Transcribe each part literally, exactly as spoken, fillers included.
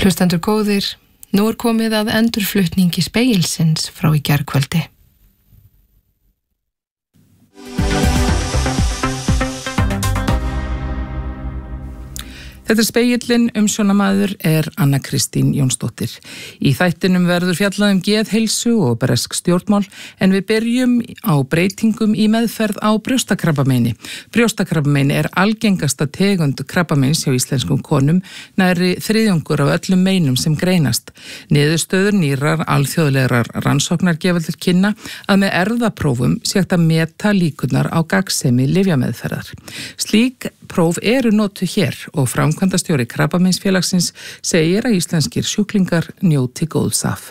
Hlustendur góðir, nú er komið að endurflutningi Spegilsins frá í gærkvöldi. Þetta er Spegillinn, umsjónamaður er Anna Kristín Jónsdóttir. Í þættinum verður fjallað um geðheilsu og bresk stjórnmál en við byrjum á breytingum í meðferð á brjóstakrabbameini. Brjóstakrabbameini er algengasta tegund krabbameins hjá íslenskum konum, nærri þriðjungur af öllum meinum sem greinast. Niðurstöður nýrar alþjóðlegar rannsóknar gefa til kynna að með erfðaprófum sé hægt að meta líkurnar á gagnsemi lyfjameðferðar. Slík próf eru notuð hér og framkvæmdastjóri Krabbameinsfélagsins segir að íslenskir sjúklingar njóti góðs af.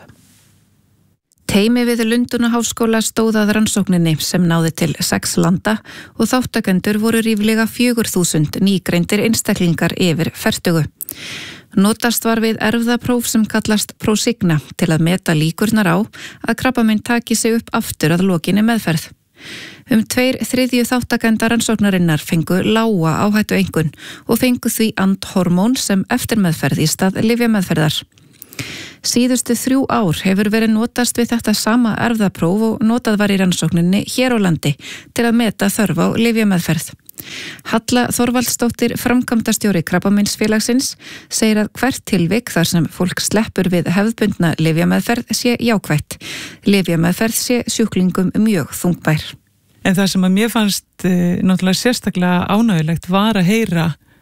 Teymi við Lundunaháskóla stóð að rannsókninni sem náði til sex landa og þáttakendur voru ríflega fjögur þúsund nýgreindir einstaklingar yfir fertugu. Notast var við erfðapróf sem kallast Prosigna til að meta líkurnar á að krabbamein taki sig upp aftur að lokinni meðferð. Um tveir þriðju þáttakenda rannsóknarinnar fengu lága áhættu einkunn og fengu því andhormón sem eftirmeðferð í stað lyfjameðferðar. Síðustu þrjú ár hefur verið notast við þetta sama erfðapróf og notað var í rannsókninni hér á landi til að meta þörf á lyfjameðferð. Halla Þorvaldsdóttir, framkvæmdastjóri Krabbameinsfélagsins, segir að hvert tilvik þar sem fólk sleppur við hefðbundna lyfjameðferð sé jákvætt. Lyfjameðferð sé sjúklingum mjög þungbær. En það sem að mér fannst e, náttúrulega sérstaklega ánægilegt var að heyra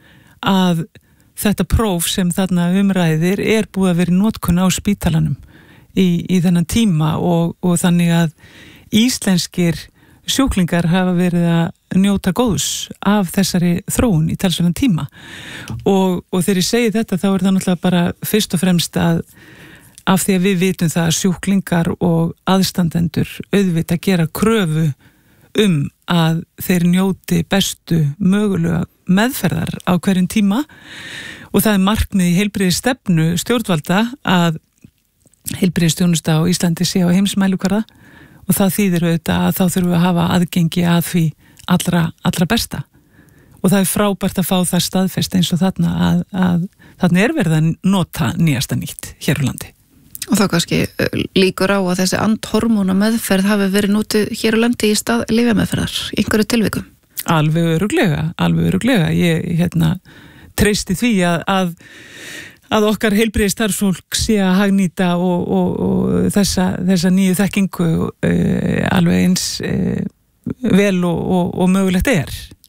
að þetta próf sem þarna umræðir er búið að vera í notkun á spítalanum í, í þennan tíma og, og þannig að íslenskir sjúklingar hafa verið að njóta góðs af þessari þróun í talsverðan tíma og, og þegar ég segi þetta þá er það náttúrulega bara fyrst og fremst að af því að við vitum það að sjúklingar og aðstandendur auðvitað gera kröfu um að þeir njóti bestu mögulega meðferðar á hverjum tíma og það er markmið í heilbrigðisstefnu stjórnvalda að heilbrigðisþjónusta á Íslandi sé á heimsmælikvarða og það þýðir auðvitað að þá þurfum við að hafa aðgengi að því allra, allra besta og það er frábært að fá það staðfest eins og þarna að, að þarna er verið að nota nýjasta nýtt hér á landi. Og þá kannski líkur á að þessi andhormóna meðferð hafi verið notið hér á landi í stað lyfjameðferðar í einhverju tilvikum? Alveg örugglega, alveg örugglega. Ég hérna, treysti því að, að, að okkar heilbrigðisstarfsfólk sé að hagnýta og, og, og þessa, þessa nýju þekkingu uh, alveg eins uh, vel og, og, og mögulegt er.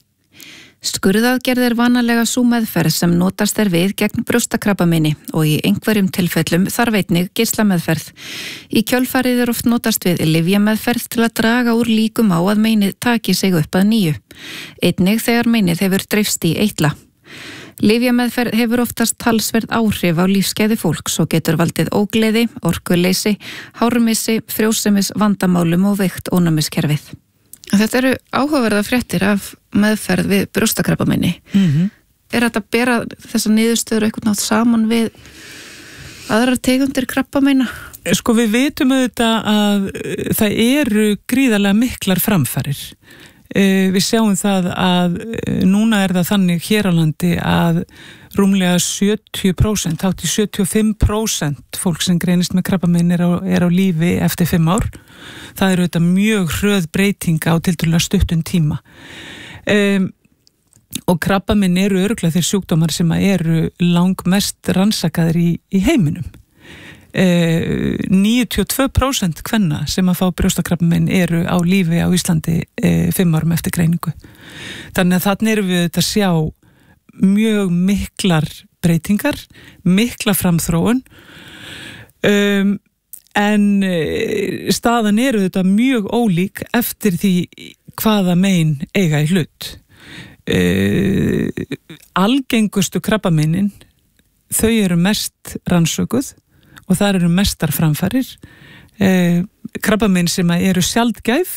Skurðaðgerð er vanalega sú meðferð sem notast er við gegn brjóstakrabbameini og í einhverjum tilfellum þarf einnig geislameðferð. Í kjölfarið er oft notast við lyfjameðferð til að draga úr líkum á að meinið taki sig upp að nýju. Einnig þegar meinið hefur dreifst í eitla. Lyfjameðferð hefur oftast talsverð áhrif á lífsgæði fólks og getur valdið ógleði, orkuleysi, hármissi, frjósemis vandamálum og veikt ónæmiskerfið. Þetta eru áhugaverða fréttir af meðferð við brjóstakrabbameini. Mm-hmm. Er þetta að bera þessa niðurstöður eitthvað nátt saman við aðrar tegundir krabbameina? Sko við vitum auðvitað að það eru gríðarlega miklar framfarir. Við sjáum það að núna er það þannig hér á landi að rúmlega sjötíu prósent, hátt í sjötíu og fimm prósent fólk sem greinist með krabbamein er á, er á lífi eftir fimm ár. Það eru auðvitað mjög hröð breytinga á tiltölulega stuttum tíma. Um, og krabbamein eru örugglega þeir sjúkdómar sem eru langmest rannsakaðir í, í heiminum. Uh, níutíu og tvö prósent kvenna sem að fá brjóstakrabbamein eru á lífi á Íslandi uh, fimm árum eftir greiningu. Þannig að þarna erum við að sjá mjög miklar breytingar, mikla framþróun um, en staðan eru þetta mjög ólík eftir því hvaða mein eiga í hlut. Uh, algengustu krabbameinin, þau eru mest rannsökuð og þar eru mestar framfarir. Uh, krabbamein sem eru sjaldgæf,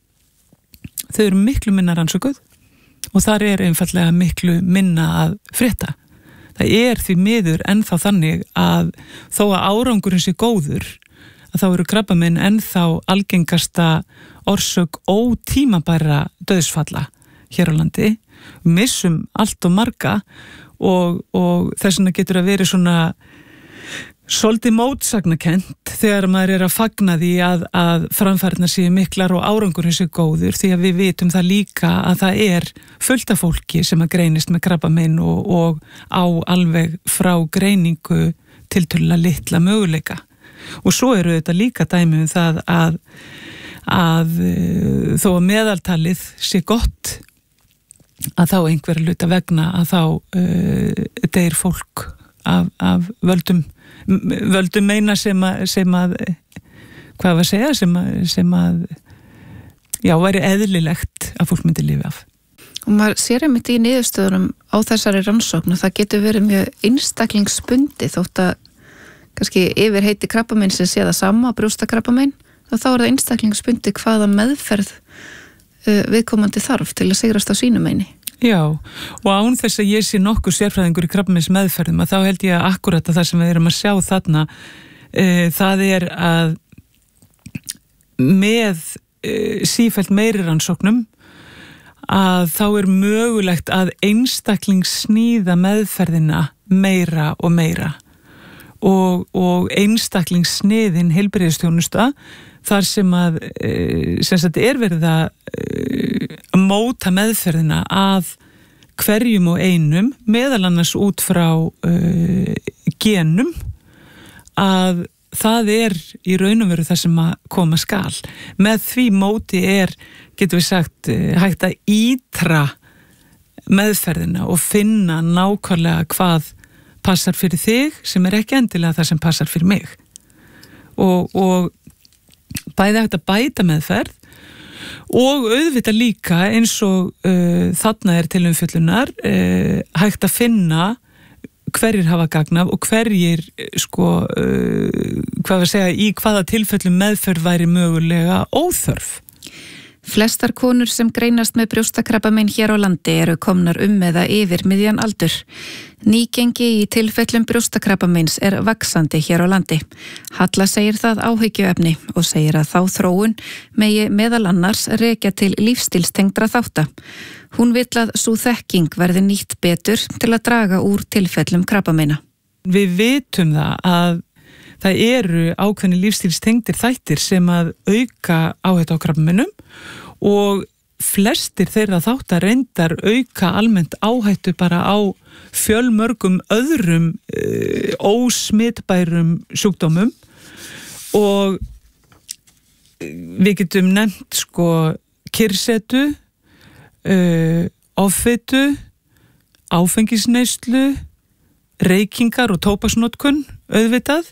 þau eru miklu minna rannsökuð og þar er einfallega miklu minna að frétta. Það er því miður ennþá þannig að þó að árangurinn sé góður, að þá eru krabbamein ennþá algengasta orsök ótímabæra dauðsfalla hér á landi. Við missum allt og marga og, og þess vegna getur að vera svona svolítið mótsagnakent þegar maður er að fagna því að, að framfærna séu miklar og árangurinn séu góður, því að við vitum það líka að það er fullt af fólki sem að greinist með krabbamein og, og á alveg frá greiningu tiltölulega litla möguleika. Og svo eru þetta líka dæmi um það að, að þó að meðaltalið sé gott, að þá einhverja hluta vegna að þá uh, deyr fólk af, af völdum völdum meina sem að, sem að hvað var að segja, sem að, sem að já, væri eðlilegt að fólk myndi lifa af. Og maður sér einmitt í niðurstöðunum á þessari rannsókn og það getur verið mjög einstaklingsbundi þótt að kannski yfir heiti krabbamein sem sé það sama, brjóstakrabbamein, og þá er það einstaklingsbundi hvaða meðferð uh, viðkomandi þarf til að sigrast á sínu meini. Já, og án þess að ég sé nokkuð sérfræðingur í krabbameins meðferðum að þá held ég að akkurat að það sem við erum að sjá þarna e, það er að með e, sífellt meiri rannsóknum að þá er mögulegt að einstaklingsnýða meðferðina meira og meira og, og einstaklingsniðin heilbrigðisþjónusta þar sem að e, sem sagt er verið að e, móta meðferðina að hverjum og einum meðal annars út frá e, genum að það er í raun og veru það sem að koma skal. Með því móti er, getum við sagt, hægt að ítra meðferðina og finna nákvæmlega hvað passar fyrir þig sem er ekki endilega það sem passar fyrir mig. Og, og bæði hægt að bæta meðferð og auðvitað líka eins og uh, þarna er til umfjöllunar uh, hægt að finna hverjir hafa gagn af og hverjir sko, uh, hvað við segja, í hvaða tilfellum meðferð væri mögulega óþörf. Flestar konur sem greinast með brjóstakrabbamein hér á landi eru komnar um eða yfir miðjan aldur. Nýgengi í tilfellum brjóstakrabbameins er vaxandi hér á landi. Halla segir það áhyggjuefni og segir að þá þróun megi meðal annars rekja til lífstílstengdra þátta. Hún vill að sú þekking verði nýtt betur til að draga úr tilfellum krabbameina. Við vitum það að það eru ákveðni lífstílstengdir þættir sem að auka áhættu á krabbameinum og flestir þeirra þáttar reyndar auka almennt áhættu bara á fjölmörgum öðrum e, ósmitbærum sjúkdómum og við getum nefnt sko kyrrsetu, e, offitu, áfengisneyslu, reykingar og tóbaksnotkun auðvitað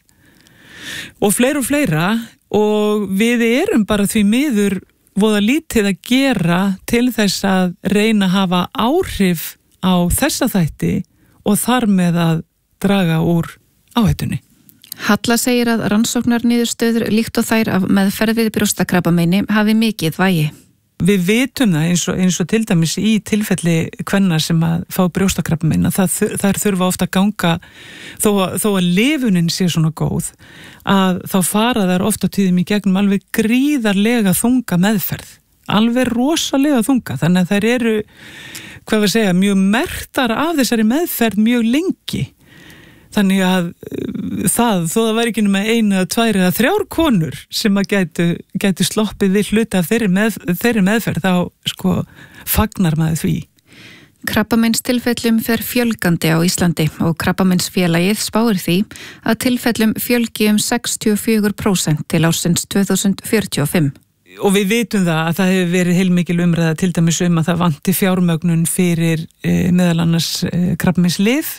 og fleira og fleira og við erum bara því miður voða lítið að gera til þess að reyna að hafa áhrif á þessa þætti og þar með að draga úr áhættunni. Halla segir að rannsóknar niðurstöður líkt og þær af meðferð við brjóstakrabbameini hafi mikið vægi. Við vitum það eins og, eins og til dæmis í tilfelli kvenna sem að fá brjóstakrabbamein að það, þær þurfa ofta að ganga þó, þó að lifunin sé svona góð að þá fara þær ofta tíðum í gegnum alveg gríðarlega þunga meðferð, alveg rosalega þunga, þannig að þær eru, hvað við segja, mjög merktar af þessari meðferð mjög lengi. Þannig að það, þó það væri ekki nema einu eða tvær eða þrjár konur sem að gætu, gætu sloppið við hluta af þeirri, með, þeirri meðferð, þá sko fagnar maður því. Krabbameinstilfellum fer fjölgandi á Íslandi og Krabbameinsfélagið spáir því að tilfellum fjölgi um sextíu og fjögur prósent til ársins tvö þúsund fjörutíu og fimm. Og við vitum það að það hefur verið heilmikil umræða til dæmis um að það vanti fjármögnun fyrir eh, meðal annars eh, krabbameinslyf.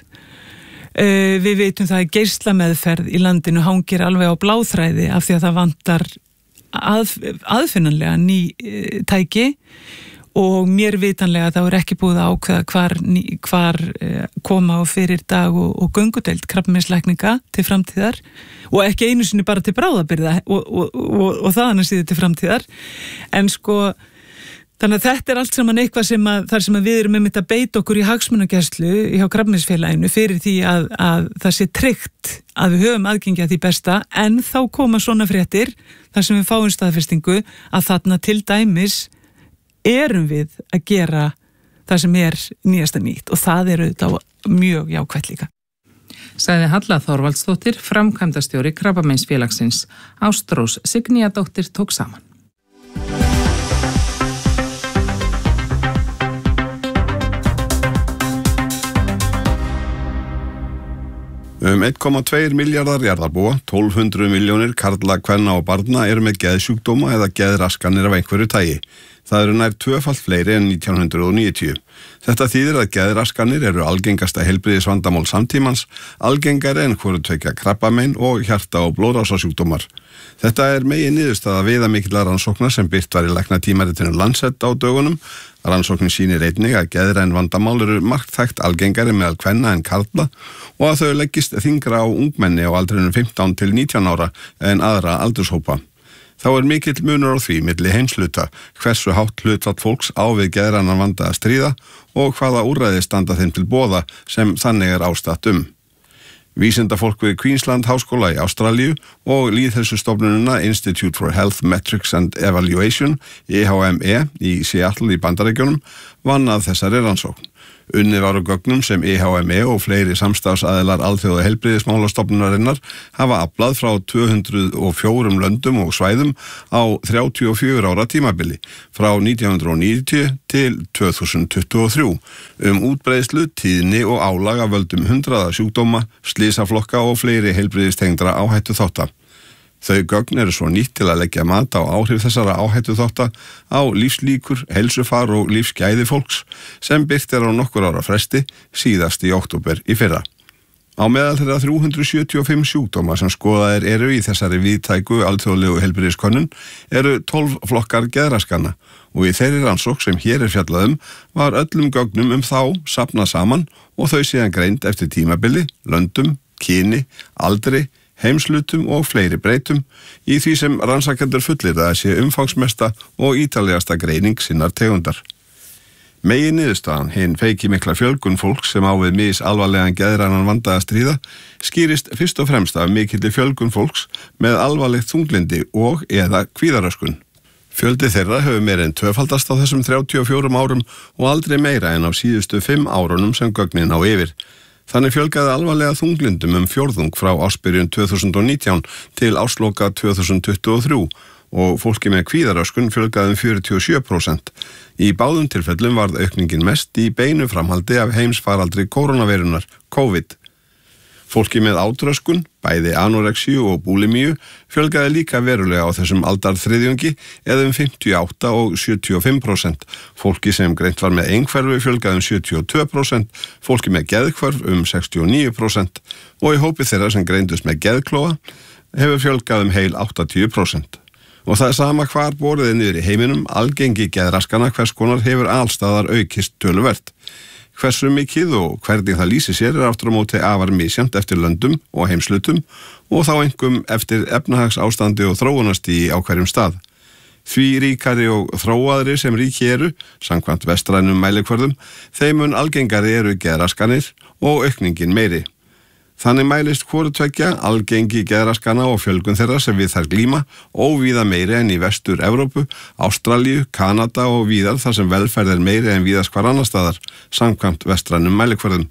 Uh, við veitum það að geislameðferð í landinu hangir alveg á bláþræði af því að það vantar að, aðfinnanlega ný uh, tæki og mér vitanlega þá er ekki búið að ákveða hvar, ný, hvar uh, koma á fyrir dag og, og göngudeild krabbameinslækninga til framtíðar og ekki einu sinni bara til bráðabirgða og, og, og, og þaðan að síðu til framtíðar en sko þannig að þetta er allt saman eitthvað sem að, þar sem að við erum einmitt að beita okkur í hagsmunagæslu hjá Krabbameinsfélaginu fyrir því að, að það sé tryggt að við höfum aðgengi að því besta en þá koma svona fréttir þar sem við fáum staðfestingu að þarna til dæmis erum við að gera það sem er nýjasta nýtt og það er auðvitað mjög jákvætt líka. sagði Halla Þorvaldsdóttir, framkvæmdastjóri Krabbameinsfélagsins. Ástrós Signíadóttir tók saman. Um einn komma tveir milljarðar jarðarbúa, tólf hundruð milljónir karla, kvenna og barna eru með geðsjúkdóma eða geðraskanir af einhverju tagi. Það eru nær tvöfalt fleiri en nítján hundruð níutíu. Þetta þýðir að geðraskanir eru algengasta heilbrigðisvandamál samtímans, algengari en hvoru tveggja krabbamein og hjarta- og blóðrásasjúkdómar. Þetta er megin niðurstaða viðamikilla rannsóknar sem birt var í læknatímaritinu Lancet á dögunum. Rannsóknin sýnir einnig að geðræn vandamál eru marktækt algengari meðal kvenna en karla og að þau leggist þyngra á ungmenni á aldrinum fimmtán til nítján ára en aðra aldurshópa. Þá er mikill munur á því milli heimsluta hversu hátt hlutfall fólks á við geðrænan vanda að stríða og hvaða úrræði standa þeim til boða sem þannig er ástatt um. Vísindafólk við Queensland háskóla í Ástralíu og lýðheilsustofnunina Institute for Health Metrics and Evaluation, I H M E, í Seattle í Bandaríkjunum, vann að þessari rannsókn. Unnið var á gögnum sem I H M E og fleiri samstafsaðilar alþjóða heilbrigðismálastofnunarinnar hafa aflað frá tvö hundruð og fjórum löndum og svæðum á þrjátíu og fjögurra ára tímabili frá nítján hundruð níutíu til tvö þúsund tuttugu og þrjú um útbreiðslu, tíðni og álag af völdum hundraða sjúkdóma, slysaflokka og fleiri heilbrigðistengdra áhættu þátta. Þau gögn eru svo nýtt til að leggja mat á áhrif þessara áhættu þátta á lífslíkur, heilsufar og lífsgæði fólks sem birt er á nokkur ára fresti síðast í október í fyrra. Á meðal þeirra þrjú hundruð sjötíu og fimm sjúkdóma sem skoðaðir eru í þessari víðtæku alþjóðlegu heilbrigðiskönnun eru tólf flokkar geðraskana og í þeirri rannsókn sem hér er fjallað um var öllum gögnum um þá safnað saman og þau síðan greind eftir tímabili, löndum, kyni, aldri, heimslutum og fleiri breytum í því sem rannsakendur fullir að sé umfangsmesta og ítalegasta greining sinnar tegundar. Megin niðurstaðan, hinn feiki mikla fjölgun fólks sem á við mis alvarlegan geðrænan vanda að stríða, skýrist fyrst og fremst af mikilli fjölgun fólks með alvarlegt þunglindi og eða kvíðaröskun. Fjöldi þeirra hefur meira en tvöfaldast á þessum þrjátíu og fjórum árum og aldrei meira en á síðustu fimm árunum sem gögnin á yfir. Þannig fjölgaði alvarlega þunglindum um fjórðung frá ársbyrjun tvö þúsund og nítján til ársloka tvö þúsund tuttugu og þrjú og fólki með kvíðaröskun fjölgaði um fjörutíu og sjö prósent. Í báðum tilfellum varð aukningin mest í beinu framhaldi af heimsfaraldri kórónuveirunar, COVID. Fólki með átröskun, bæði anorexíu og búlimíu, fjölgaði líka verulega á þessum aldarþriðjungi eða um fimmtíu og átta og sjötíu og fimm prósent. Fólki sem greint var með einhverfu fjölgaði um sjötíu og tvö prósent, fólki með geðhvörf um sextíu og níu prósent og í hópi þeirra sem greindust með geðklóa hefur fjölgað um heil áttatíu prósent. Og það er sama hvar borðið niður í heiminum, algengi geðraskana hvers konar hefur alstaðar aukist töluvert. Hversu mikið og hvernig það lýsi sér er aftur á móti afar misjafnt eftir löndum og heimslutum og þá einkum eftir efnahagsástandi og þróunastigi á hverjum stað. Því ríkari og þróaðri sem ríki eru, samkvæmt vestrænum mælikvörðum, þeim mun algengari eru geðraskanir og aukningin meiri. Þannig mælist hvoru tveggja algengi geðraskana og fjölgun þeirra sem við þær glíma óvíða meiri en í Vestur-Evrópu, Ástralíu, Kanada og víðar þar sem velferð er meiri en víðast hvar annar staðar, samkvæmt vestrænum mælikvörðum.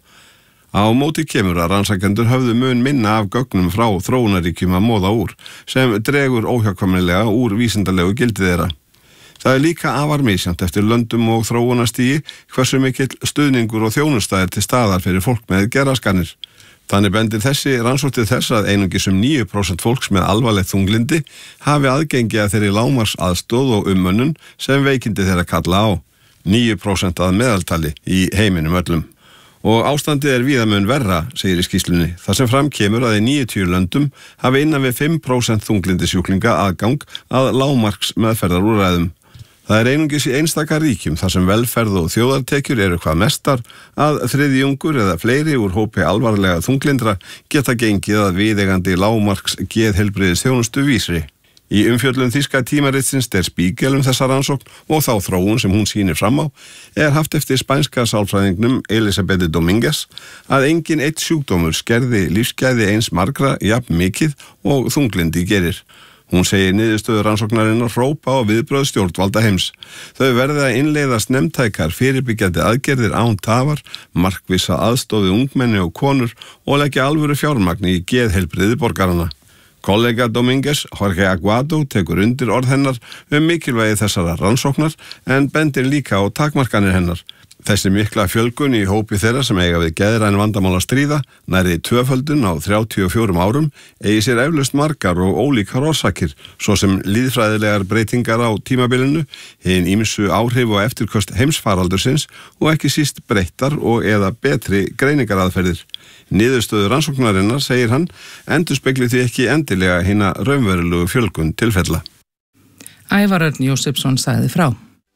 Á móti kemur að rannsakendur höfðu mun minna af gögnum frá þróunaríkjum að móða úr, sem dregur óhjákvæmilega úr vísindalegu gildi þeirra. Það er líka afar misjafnt eftir löndum og þróunastigi hversu mikill stuðningur og þjónusta er til staðar fyrir fólk með geðraskanir. Þannig bendir þessi rannsókn til þess að einungis um níu prósent fólks með alvarlegt þunglindi hafi aðgengi að þeirri lágmarks aðstóð og umönnun sem veikindi þeirra kalla á. níu prósent að meðaltali í heiminum öllum. Og ástandið er víða mun verra, segir í skýrslunni, þar sem fram kemur að í níutíu löndum hafi innan við fimm prósent þunglindisjúklinga aðgang að lágmarks meðferðarúrræðum. Það er einungis í einstaka ríkjum þar sem velferð og þjóðartekjur eru hvað mestar að þriðjungur eða fleiri úr hópi alvarlega þunglindra geta gengið að viðeigandi lágmarks geðheilbrigðis þjónustu vísri. Í umfjöllun þýska tímaritsins Der Spiegel um þessa rannsókn og þá þróun sem hún sýnir fram á er haft eftir spænska sálfræðingnum Elisabeth Dominguez að engin eitt sjúkdómur skerði lífsgæði eins margra jafn mikið og þunglindi gerir. Hún segir niðurstöður rannsóknarinnar hrópa á viðbrögð stjórnvalda heims. Þau verði að innleiða snemmtækar fyrirbyggjandi aðgerðir án tafar, markvissa aðstofi ungmenni og konur og leggja alvöru fjármagni í geðheilbrigði borgarana. Kollega Dominguez, Jorge Aguado, tekur undir orð hennar um mikilvægi þessara rannsóknar en bendir líka á takmarkanir hennar. Þessi mikla fjölgun í hópi þeirra sem eiga við geðræn vandamál að stríða, nærri tvöföldun á þrjátíu og fjórum árum, eigi sér eflaust margar og ólíkar orsakir, svo sem lýðfræðilegar breytingar á tímabilinu, hin ýmsu áhrif og eftirköst heimsfaraldursins og ekki síst breyttar og eða betri greiningaraðferðir. Niðurstöður rannsóknarinnar, segir hann, endurspegli því ekki endilega hina raunverulegu fjölgun tilfella. Ævar Örn Jósefsson sagði frá.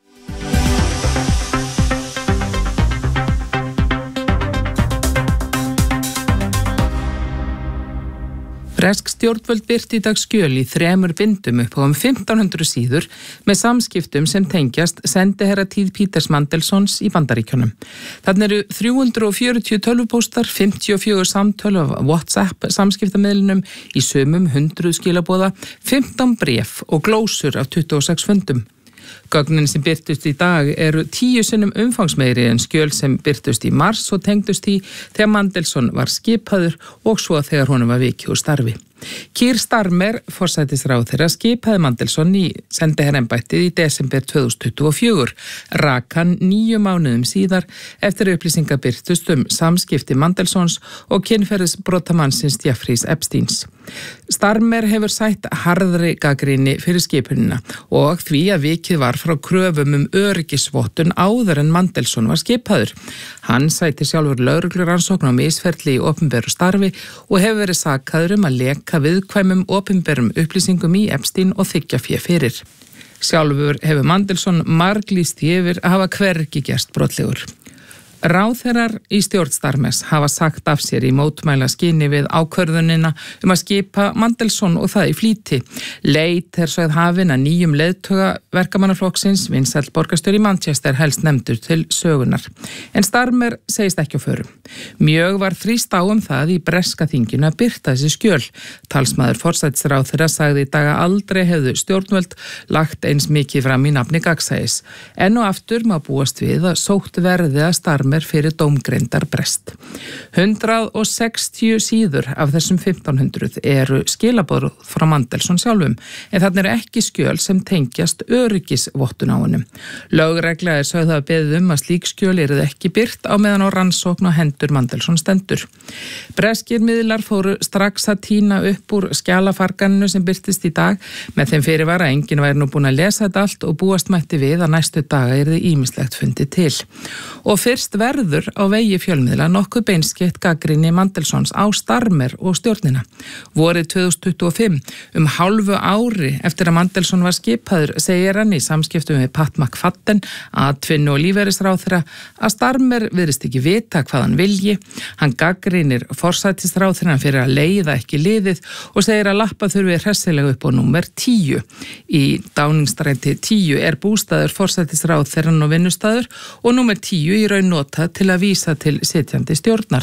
Bresk stjórnvöld birti í dag skjöl í þremur bindum upp á um fimmtán hundruð síður með samskiptum sem tengjast sendiherratíð Peters Mandelsons í Bandaríkjunum. Þarna eru þrjú hundruð fjörutíu tölvupóstar, fimmtíu og fjögur samtöl af WhatsApp samskiptamiðlunum í sumum hundruð skilaboða, fimmtán bréf og glósur af tuttugu og sex fundum. Gögnin sem birtust í dag eru tíu sinnum umfangsmeiri en skjöl sem birtust í mars og tengdust í þegar Mandelson var skipaður og svo þegar honum var vikið úr starfi. Keir Starmer, forsætisráðherra, skipaði Mandelson í sendiherraembættið í desember tvö þúsund tuttugu og fjögur, rak hann níu mánuðum síðar eftir upplýsingar birtust um samskipti Mandelsons og kynferðisbrotamannsins Jeffreys Epsteins. Starmer hefur sætt harðri gagnrýni fyrir skipunina og því að vikið var frá kröfum um öryggisvottun áður en Mandelson var skipaður. Hann sætti sjálfur lögreglurannsókn á misferli í opinberu starfi og hefur verið sakaður um að leka viðkvæmum opinberum upplýsingum í Epstein og þiggja fé fyrir. Sjálfur hefur Mandelson marglýst yfir að hafa hvergi gerst brotlegur. Ráðherrar í stjórn Starmers hafa sagt af sér í mótmæla skyni við ákvörðunina um að skipa Mandelson og það í flýti. Leit er sögð hafin að nýjum leiðtoga verkamannaflokksins, vinsæll borgarstjóri í Manchester, helst nefndur til sögunar. En Starmer segist ekki á förum. Mjög var þrýst á um það í breska þinginu að birta þessi skjöl. Talsmaður forsætisráðherra sagði í dag að aldrei hefðu stjórnvöld lagt eins mikið fram í nafni gagnsæis. Enn og aftur má búast við að sótt verði að Starmer fyrir dómgreindar brest. hundrað og sextíu síður af þessum fimmtán hundruð eru skilaboð frá Mandelson sjálfum, en þarna eru ekki skjöl sem tengjast öryggisvottun á honum. Lögregla er sögð að beðið um að slík skjöl eru ekki birt á meðan á rannsókn og hendur Mandelson stendur. Breskir miðlar fóru strax að tína upp úr skjalafarganinu sem birtist í dag með þeim fyrirvara að enginn væri nú búin að lesa þetta allt og búast mætti við að næstu daga yrði ýmislegt fundið til. Og fyrst verður á vegi fjölmiðla nokkuð beinskeitt gagnrýni Mandelsons á Starmer og stjórnina. Vorið tvö þúsund tuttugu og fimm, um hálfu ári eftir að Mandelson var skipaður, segir hann í samskiptum við Pat McFadden, atvinnu og lífeyrisráðherra, að Starmer virðist ekki vita hvað hann vilji. Hann gagnrýnir forsætisráðherrann fyrir að leiða ekki liðið og segir að lappa þurfi hressilega upp á númer tíu. Í Downingstræti tíu er bústaður forsætisráðherrann og vinnustaður og númer tíu í raun notað til að vísa til sitjandi stjórnar.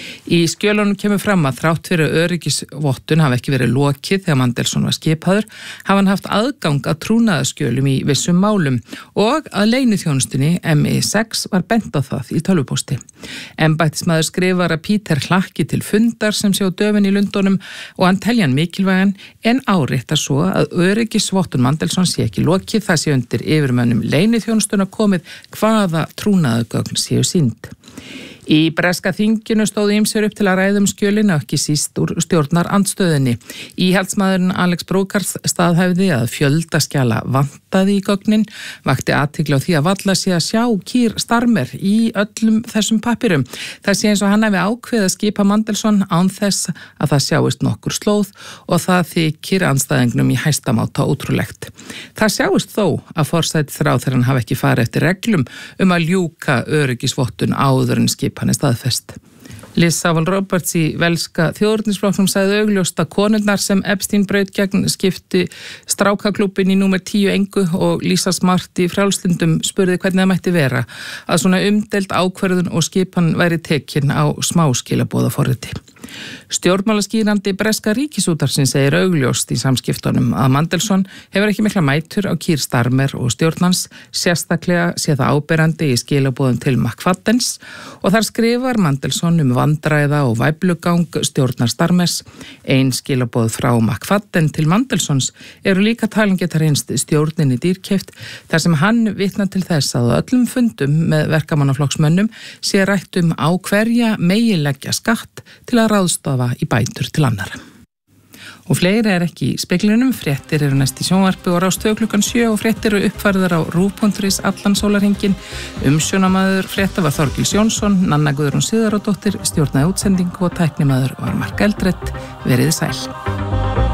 Í skjölunum kemur fram að þrátt fyrir öryggisvottun hafi ekki verið lokið þegar Mandelson var skipaður, hafa hann haft aðgang að trúnaðarskjölum í vissum málum og að leyniþjónustunni M I sex var bent á það í tölvupósti. Embættismaður skrifar að Peter hlakki til fundar sem sé á döfin í Lundunum og hann telja hann mikilvægan en áréttar svo að öryggisvottun Mandelson sé ekki lokið, það sé undir yfirmönnum leyniþjónustuna komið hvaða trúnaðargögn séu sýnd. Í breska þinginu stóðu ýmsir upp til að ræða um skjölin og ekki síst úr stjórnar andstöðinni. Íhaldsmaðurinn Alex Brokars staðhæfði að fjöldaskjala vantaði í gögnin, vakti athygli á því að valla sé að sjá Keir Starmer í öllum þessum pappirum. Það sé eins og hann hafi ákveðið að skipa Mandelson án þess að það sjáist nokkur slóð og það þykir andstæðingnum í hæstamáta ótrúlegt. Það sjáist þó að forsætisráðherrann hafi ekki farið eftir reglum um að ljúka öryggisvottun áður en skipa hann er staðfest. Liz Saville Roberts í velska þjóðernisflokknum sagði augljóst að konurnar sem Epstein braut gegn skipti strákaklúbbin í númer tíu engu og Lisa Smart í Frjálslyndum spurði hvernig það mætti vera að svona umdeild ákvörðun og skipan væri tekin á smáskilaboðaforriti. Stjórnmálaskýrandi breska ríkisútarsins segir augljóst í samskiptunum að Mandelson hefur ekki mikla mætur á Keir Starmer og stjórnans, sérstaklega sé það áberandi í skilaboðum til McFaddens og þar skrifar Mandelson um vandræða og væflugang stjórnar Starmers. Ein skilaboð frá McFadden til Mandelsons eru líka talin geta reynst stjórninni dýrkeypt þar sem hann vitnar til þess að á öllum fundum með verkamannaflokksmönnum sé rætt um á hverja megi leggja skatt til að ráðstofa í bætur til annara. Og fleiri er ekki í speglinum, fréttir eru næst í sjónvarpi og Rás tvö klukkan sjö og fréttir eru uppfærðar á ruv punktur is allan sólarhringinn. Umsjónamaður frétta var Þorgils Jónsson, Nanna Guðrún Sigurðardóttir stjórnaði útsendingu og tæknimaður var Mark Eldredd. Verið sæl.